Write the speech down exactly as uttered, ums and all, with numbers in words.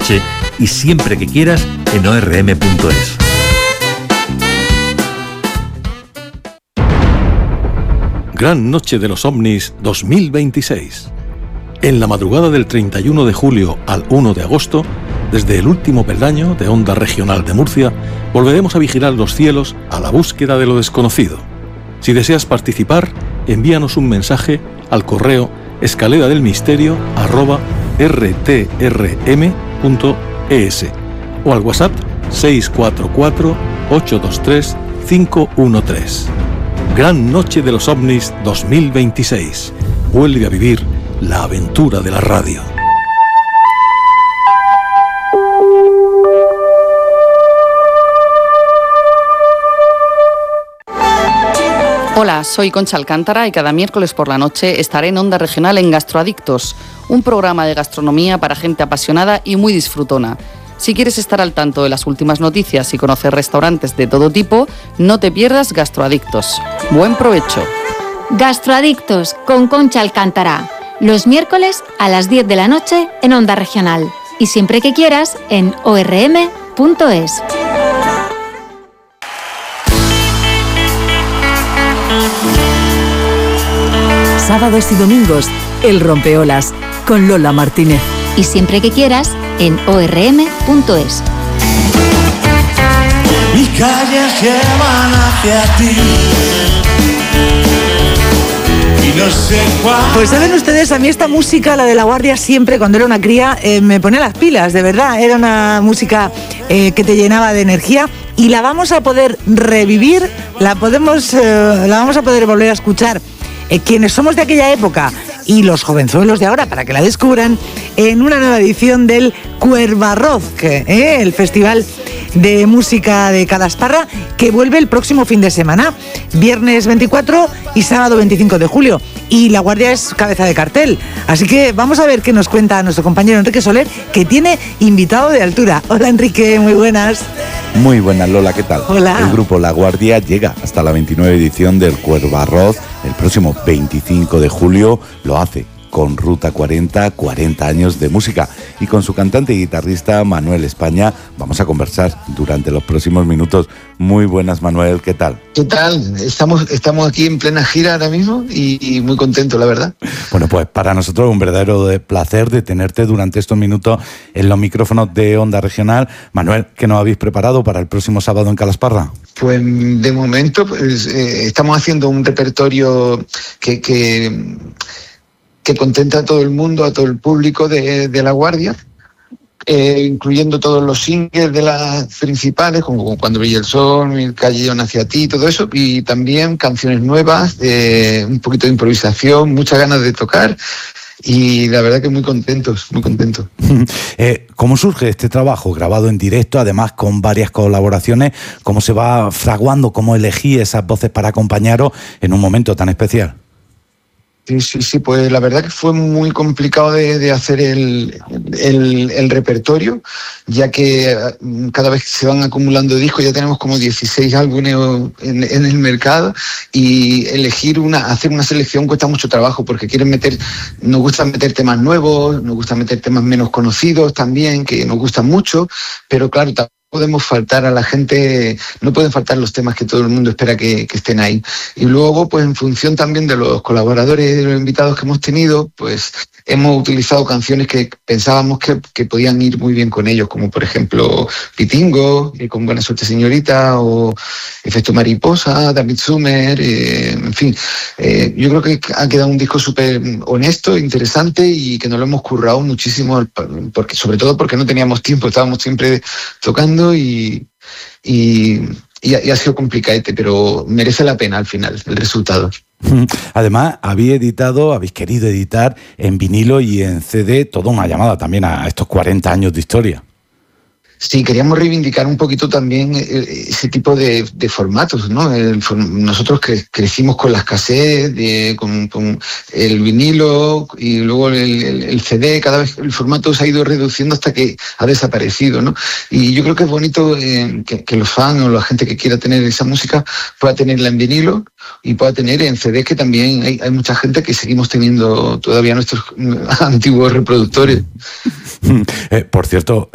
noche y siempre que quieras en o erre eme punto es. Gran Noche de los OVNIs dos mil veintiséis. En la madrugada del treinta y uno de julio al uno de agosto, desde el último peldaño de Onda Regional de Murcia, volveremos a vigilar los cielos a la búsqueda de lo desconocido. Si deseas participar, envíanos un mensaje al correo escalera del misterio arroba erre te erre eme punto es o al WhatsApp seis cuatro cuatro ocho dos tres cinco uno tres. Gran Noche de los OVNIs dos mil veintiséis. Vuelve a vivir la aventura de la radio. Hola, soy Concha Alcántara y cada miércoles por la noche estaré en Onda Regional en Gastroadictos, un programa de gastronomía para gente apasionada y muy disfrutona. Si quieres estar al tanto de las últimas noticias y conocer restaurantes de todo tipo, no te pierdas Gastroadictos. ¡Buen provecho! Gastroadictos con Concha Alcántara, los miércoles a las diez de la noche en Onda Regional y siempre que quieras en o erre eme punto es. Sábados y domingos, El Rompeolas, con Lola Martínez. Y siempre que quieras, en o erre eme punto es. Mis calles llevan hacia ti. Y no sé cuál. Pues saben ustedes, a mí esta música, la de La Guardia, siempre cuando era una cría, eh, me ponía las pilas, de verdad. Era una música eh, que te llenaba de energía. Y la vamos a poder revivir, la podemos, eh, la vamos a poder volver a escuchar. Eh, quienes somos de aquella época y los jovenzuelos de ahora, para que la descubran, en una nueva edición del Cuervarroz, eh, el festival de música de Calasparra, que vuelve el próximo fin de semana, viernes veinticuatro y sábado veinticinco de julio. Y La Guardia es cabeza de cartel. Así que vamos a ver qué nos cuenta nuestro compañero Enrique Soler, que tiene invitado de altura. Hola Enrique, muy buenas. Muy buenas, Lola, ¿qué tal? Hola. El grupo La Guardia llega hasta la veintinueva edición del Cuervarroz el próximo veinticinco de julio. Lo hace con Ruta cuarenta, cuarenta años de música. Y con su cantante y guitarrista Manuel España vamos a conversar durante los próximos minutos. Muy buenas, Manuel, ¿qué tal? ¿Qué tal? Estamos, estamos aquí en plena gira ahora mismo y, y muy contentos, la verdad. Bueno, pues para nosotros es un verdadero placer de tenerte durante estos minutos en los micrófonos de Onda Regional. Manuel, ¿qué nos habéis preparado para el próximo sábado en Calasparra? Pues de momento pues, eh, estamos haciendo un repertorio que... que que contenta a todo el mundo, a todo el público de, de La Guardia, eh, incluyendo todos los singles de las principales, como Cuando brilla el sol, Mi calle hacia ti, todo eso, y también canciones nuevas, eh, un poquito de improvisación, muchas ganas de tocar, y la verdad que muy contentos, muy contentos. eh, ¿Cómo surge este trabajo grabado en directo, además con varias colaboraciones? ¿Cómo se va fraguando, cómo elegí esas voces para acompañaros en un momento tan especial? Sí, sí, sí, pues la verdad que fue muy complicado de, de hacer el, el, el repertorio, ya que cada vez se van acumulando discos, ya tenemos como dieciséis álbumes en, en el mercado, y elegir una, hacer una selección cuesta mucho trabajo, porque quieren meter, nos gusta meter temas nuevos, nos gusta meter temas menos conocidos también, que nos gustan mucho, pero claro, podemos faltar a la gente, no pueden faltar los temas que todo el mundo espera que, que estén ahí. Y luego, pues en función también de los colaboradores y de los invitados que hemos tenido, pues hemos utilizado canciones que pensábamos que, que podían ir muy bien con ellos, como por ejemplo Pitingo, eh, Con buena suerte señorita, o Efecto mariposa, David Sumer, eh, en fin. Eh, yo creo que ha quedado un disco súper honesto, interesante, y que nos lo hemos currado muchísimo, porque, sobre todo porque no teníamos tiempo, estábamos siempre tocando y, y, y, ha, y ha sido complicadete, pero merece la pena al final el resultado. Además, habéis editado, habéis querido editar en vinilo y en ce de, toda una llamada también a estos cuarenta años de historia. Sí, queríamos reivindicar un poquito también ese tipo de, de formatos, ¿no? El, nosotros cre, crecimos con las cassettes, de, con, con el vinilo y luego el, el, el ce de, cada vez el formato se ha ido reduciendo hasta que ha desaparecido, ¿no? Y yo creo que es bonito eh, que, que los fans o la gente que quiera tener esa música pueda tenerla en vinilo y pueda tener en ce de, que también hay, hay mucha gente que seguimos teniendo todavía nuestros antiguos reproductores. Eh, por cierto,